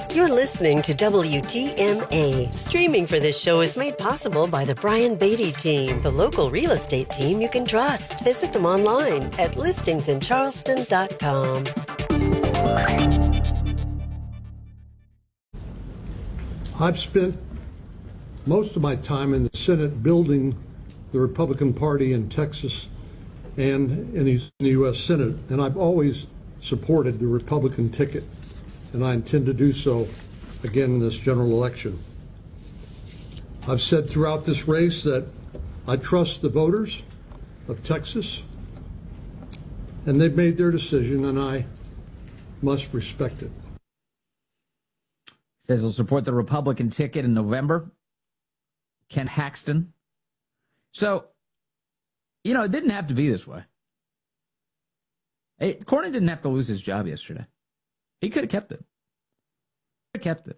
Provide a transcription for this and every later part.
You're listening to WTMA. Streaming for this show is made possible by the Brian Beatty team, the local real estate team you can trust. Visit them online at listingsincharleston.com. I've spent most of my time in the Senate building the Republican Party in Texas and in the U.S. Senate, and I've always supported the Republican ticket, and I intend to do so again in this general election. I've said throughout this race that I trust the voters of Texas, and they've made their decision, and I must respect it. Says he'll support the Republican ticket in November. Ken Paxton. So, you know, it didn't have to be this way. Cornyn didn't have to lose his job yesterday. He could have kept it.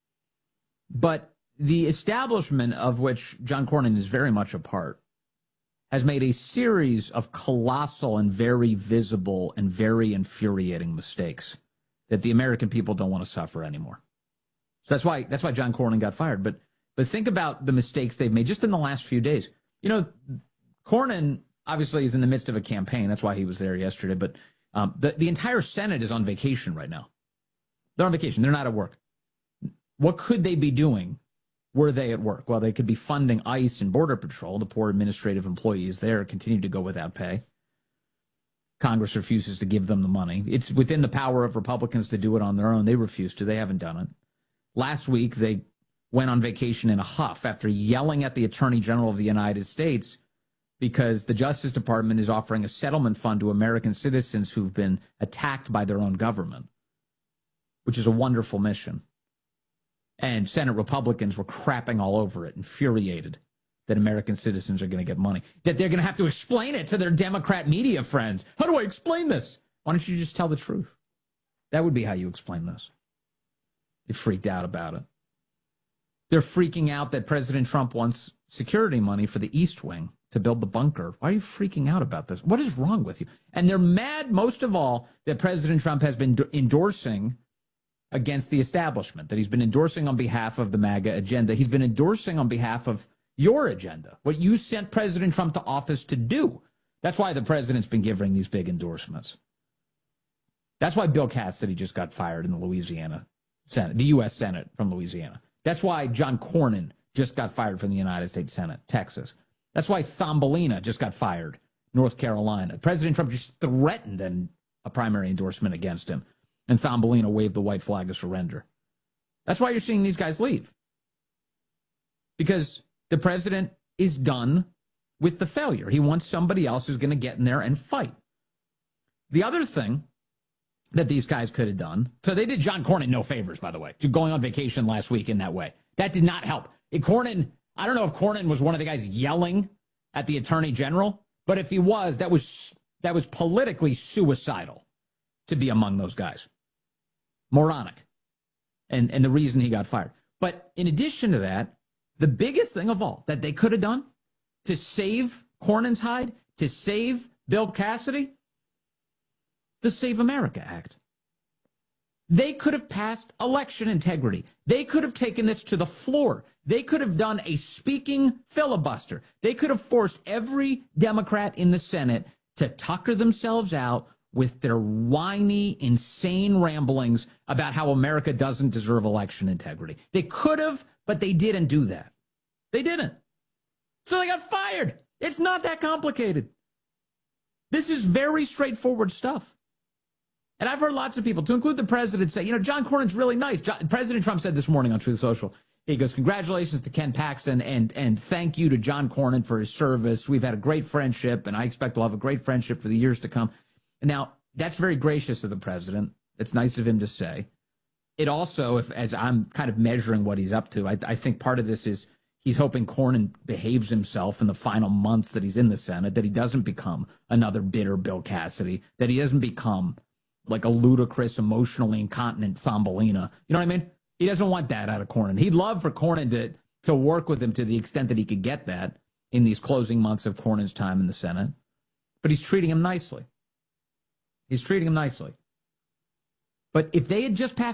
But the establishment of which John Cornyn is very much a part has made a series of colossal and very visible and very infuriating mistakes that the American people don't want to suffer anymore. So that's why John Cornyn got fired. But think about the mistakes they've made just in the last few days. You know, Cornyn obviously is in the midst of a campaign. That's why he was there yesterday. But the entire Senate is on vacation right now. They're on vacation. They're not at work. What could they be doing were they at work? Well, they could be funding ICE and Border Patrol. The poor administrative employees there continue to go without pay. Congress refuses to give them the money. It's within the power of Republicans to do it on their own. They refuse to. They haven't done it. Last week, they went on vacation in a huff after yelling at the Attorney General of the United States because the Justice Department is offering a settlement fund to American citizens who've been attacked by their own government, which is a wonderful mission. And Senate Republicans were crapping all over it, infuriated that American citizens are going to get money, that they're going to have to explain it to their Democrat media friends. How do I explain this? Why don't you just tell the truth? That would be how you explain this. They freaked out about it. They're freaking out that President Trump wants security money for the East Wing to build the bunker. Why are you freaking out about this? What is wrong with you? And they're mad, most of all, that President Trump has been endorsing against the establishment, that he's been endorsing on behalf of the MAGA agenda. He's been endorsing on behalf of your agenda, what you sent President Trump to office to do. That's why the president's been giving these big endorsements. That's why Bill Cassidy just got fired in the Louisiana Senate, the U.S. Senate from Louisiana. That's why John Cornyn just got fired from the United States Senate, Texas. That's why Thumbelina just got fired, North Carolina. President Trump just threatened a primary endorsement against him, and Thumbelina waved the white flag of surrender. That's why you're seeing these guys leave. Because the president is done with the failure. He wants somebody else who's going to get in there and fight. The other thing that these guys could have done, so they did John Cornyn no favors, by the way, going on vacation last week in that way. That did not help. Cornyn, I don't know if Cornyn was one of the guys yelling at the attorney general, but if he was, that was politically suicidal to be among those guys. Moronic. And the reason he got fired. But in addition to that, the biggest thing of all that they could have done to save Cornyn's hide, to save Bill Cassidy, the Save America Act. They could have passed election integrity. They could have taken this to the floor. They could have done a speaking filibuster. They could have forced every Democrat in the Senate to tucker themselves out with their whiny, insane ramblings about how America doesn't deserve election integrity. They could have, but they didn't do that. They didn't. So they got fired. It's not that complicated. This is very straightforward stuff. And I've heard lots of people, to include the president, say, John Cornyn's really nice. President Trump said this morning on Truth Social, he goes, congratulations to Ken Paxton and thank you to John Cornyn for his service. We've had a great friendship, and I expect we'll have a great friendship for the years to come. Now, that's very gracious of the president. It's nice of him to say. It also, as I'm kind of measuring what he's up to, I think part of this is he's hoping Cornyn behaves himself in the final months that he's in the Senate, that he doesn't become another bitter Bill Cassidy, that he doesn't become like a ludicrous, emotionally incontinent Thumbelina. You know what I mean? He doesn't want that out of Cornyn. He'd love for Cornyn to work with him to the extent that he could get that in these closing months of Cornyn's time in the Senate. But he's treating him nicely. He's treating him nicely. But if they had just passed